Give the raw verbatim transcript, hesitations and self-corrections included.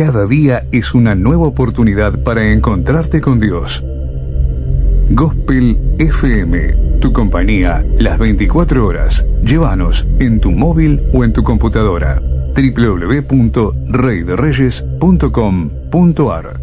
Cada día es una nueva oportunidad para encontrarte con Dios. Gospel F M, tu compañía las veinticuatro horas. Llévanos en tu móvil o en tu computadora. doble u doble u doble u punto rey de reyes punto com punto a r